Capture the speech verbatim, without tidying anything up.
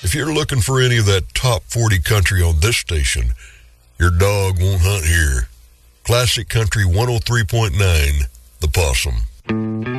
If you're looking for any of that top forty country on this station, your dog won't hunt here. Classic Country one oh three point nine, The Possum.